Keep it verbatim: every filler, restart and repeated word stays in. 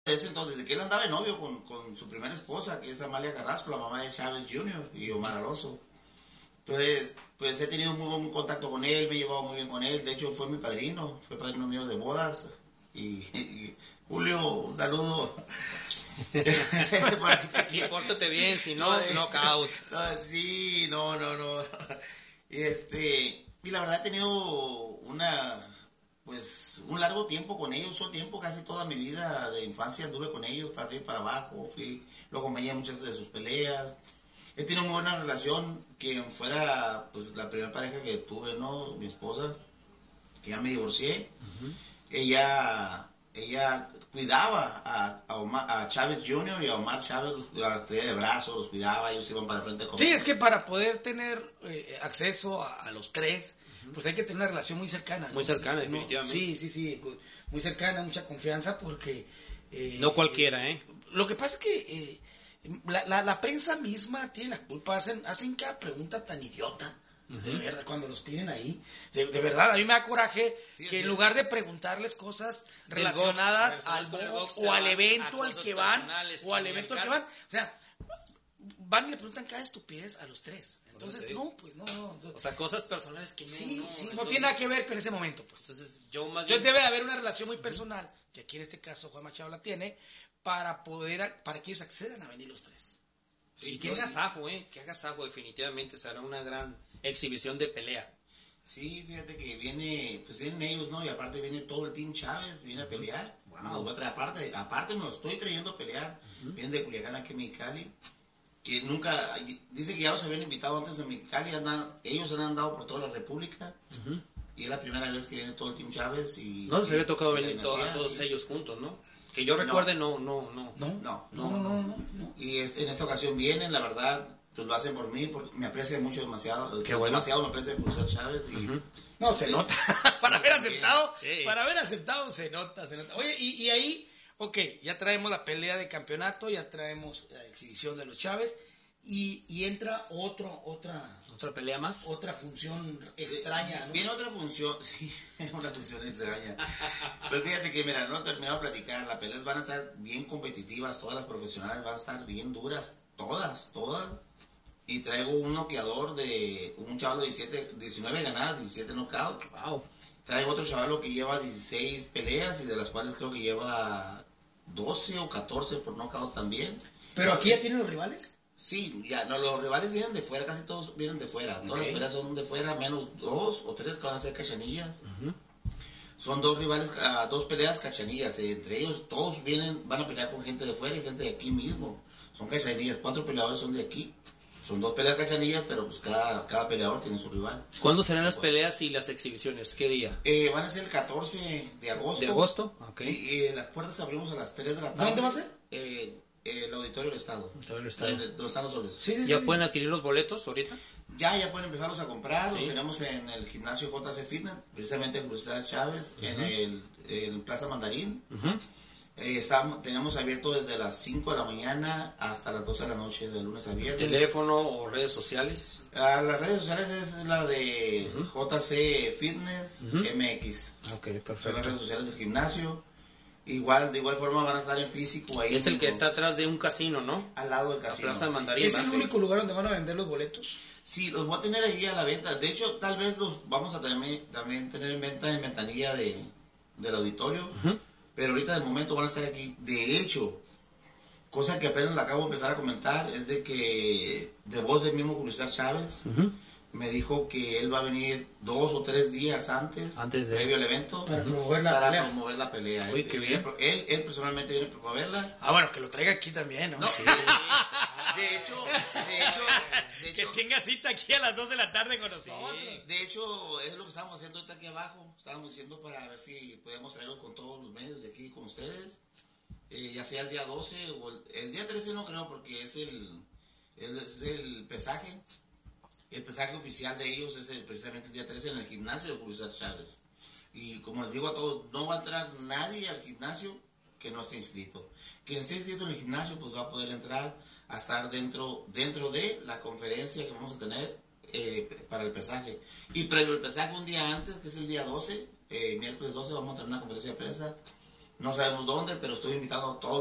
Desde entonces, desde que él andaba de novio con, con su primera esposa, que es Amalia Carrasco, la mamá de Chávez junior y Omar Alonso. Entonces, pues he tenido muy buen contacto con él, me he llevado muy bien con él. De hecho, fue mi padrino, fue padrino mío de bodas. Y, y Julio, un saludo. Y pórtate bien, si no, knockout. No, sí, no, no, no. Y este, y la verdad he tenido una, pues, un largo tiempo con ellos, un tiempo, casi toda mi vida de infancia anduve con ellos, para arriba y para abajo, fui, lo acompañé en muchas de sus peleas. He tenido muy buena relación, que fuera, pues, la primera pareja que tuve, ¿no? Mi esposa, que ya me divorcié. Uh-huh. Ella, ella cuidaba a, a, Omar, a Chávez junior y a Omar Chávez, los traía de brazos, los cuidaba, ellos iban para frente. Sí, es que para poder tener eh, acceso a, a los tres, uh-huh, pues hay que tener una relación muy cercana, ¿no? Muy cercana, no, definitivamente. Sí, sí, sí, muy cercana, mucha confianza, porque... Eh, no cualquiera, ¿eh? Lo que pasa es que... Eh, La, la, la prensa misma tiene la culpa, hacen, hacen cada pregunta tan idiota, uh-huh, de verdad, cuando los tienen ahí, de, de verdad, a mí me da coraje, sí, que en lugar de preguntarles cosas relacionadas box, al box, box o al evento al que van, o al evento al que van, o sea, van y le preguntan cada estupidez a los tres. Entonces, no, pues no, no. O sea, cosas personales que no. Sí, no, sí, entonces, no tiene nada que ver con ese momento, pues. Entonces, yo más bien. Entonces debe haber una relación muy personal, uh-huh, que aquí en este caso Juan Machado la tiene, para poder, para que ellos accedan a venir los tres. Sí, y que hagas ajo, eh, que hagas ajo, definitivamente será una gran exhibición de pelea. Sí, fíjate que viene, pues vienen ellos, ¿no? Y aparte viene todo el team Chávez, viene a pelear. Wow. Nos va a traer, aparte, aparte me lo estoy trayendo a pelear. Uh-huh. Vienen de Culiacán aquí en Mexicali, que nunca, dice que ya los habían invitado antes de Mexicali, andan, ellos han andado por toda la República. Uh-huh. Y es la primera vez que viene todo el team Chávez. Y no, se había tocado venir to- a todos y, ellos juntos, ¿no? Que yo recuerde, no, no, no. No, no, no, no. no, no, no. Y es, en esta ocasión vienen, la verdad, pues lo hacen por mí, porque me aprecia mucho demasiado. Qué bueno. Demasiado me aprecia por ser Chávez. Y, uh-huh. No, se sí. nota. para haber aceptado, sí. para haber aceptado se nota, se nota. Oye, y, y ahí, ok, ya traemos la pelea de campeonato, ya traemos la exhibición de los Chávez, y, y entra otro, otra... ¿Otra pelea más? Otra función extraña, ¿no? Viene otra función, sí, una función extraña. Pues fíjate que, mira, no he terminado de platicar, las peleas van a estar bien competitivas, todas las profesionales van a estar bien duras, todas, todas. Y traigo un noqueador de un chaval de diecisiete, diecinueve ganadas, diecisiete knockouts. Wow. Traigo otro chaval que lleva dieciséis peleas y de las cuales creo que lleva doce o catorce por knockout también. ¿Pero aquí ya tienen los rivales? Sí, ya, no, los rivales vienen de fuera, casi todos vienen de fuera. Okay. Todas las peleas son de fuera, menos dos o tres que van a ser cachanillas. Uh-huh. Son dos rivales, uh, dos peleas cachanillas. Eh, entre ellos, todos vienen, van a pelear con gente de fuera y gente de aquí mismo. Son cachanillas, cuatro peleadores son de aquí. Son dos peleas cachanillas, pero pues cada, cada peleador tiene su rival. ¿Cuándo serán las peleas y las exhibiciones? ¿Qué día? Eh, van a ser el catorce de agosto. ¿De agosto? Ok. Y eh, las puertas abrimos a las tres de la tarde. ¿Dónde va a ser? Eh, el Auditorio del Estado. Auditorio del Estado. Donde están los soles. Sí, sí, ¿Ya sí, pueden sí. adquirir los boletos ahorita? Ya, ya pueden empezarlos a comprar. Sí. Los tenemos en el gimnasio J C Fitness, precisamente en Cruz Chávez, uh-huh, en el, el Plaza Mandarín. Uh-huh. Eh, estamos, tenemos abierto desde las cinco de la mañana hasta las doce de la noche, de lunes a viernes. ¿Teléfono o redes sociales? Ah, las redes sociales es la de uh-huh, J C Fitness, uh-huh, M X. Ok, perfecto. Son las redes sociales del gimnasio. Igual, de igual forma van a estar en físico ahí. Es el que está atrás de un casino, ¿no? Al lado del casino. La Plaza de Mandarín. ¿Es el único lugar donde van a vender los boletos? Sí, los voy a tener ahí a la venta. De hecho, tal vez los vamos a también, también tener en venta en ventanilla de, del auditorio. Uh-huh. Pero ahorita de momento van a estar aquí. De hecho, cosa que apenas le acabo de empezar a comentar, es de que de voz del mismo Julio César Chávez, uh-huh, me dijo que él va a venir dos o tres días antes, antes de previo al evento, para promover la para pelea. promover la pelea. Uy, él, qué él, bien. Él, él personalmente viene a promoverla. Ah, bueno, que lo traiga aquí también, ¿no? No. Sí. De hecho, de hecho, de hecho, que tenga cita aquí a las dos de la tarde con sí, nosotros. De hecho, es lo que estábamos haciendo ahorita aquí abajo. Estábamos diciendo para ver si podemos traerlo con todos los medios de aquí con ustedes. Eh, ya sea el día doce o el, el día trece no creo porque es el, el, es el pesaje. El pesaje oficial de ellos es el, precisamente el día trece en el gimnasio de Julio César Chávez. Y como les digo a todos, no va a entrar nadie al gimnasio que no esté inscrito. Quien esté inscrito en el gimnasio pues va a poder entrar a estar dentro, dentro de la conferencia que vamos a tener eh, para el pesaje. Y previo al pesaje un día antes, que es el día doce, eh, miércoles doce, vamos a tener una conferencia de prensa No sabemos dónde, pero estoy invitando a todos